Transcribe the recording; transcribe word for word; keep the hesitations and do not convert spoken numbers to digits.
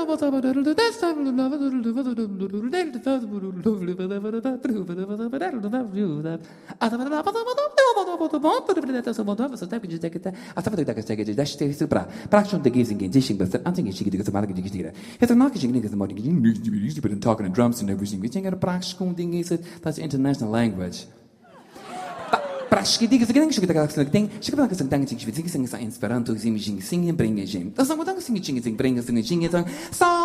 talking and drums and everything. We think that's international language. Praszki diga zagring shuk daga sing ting shuk daga sing tang sing sing sing sing esperanto sing sing sing bring sing. Das mo dang sing sing sing bring sing sing sing.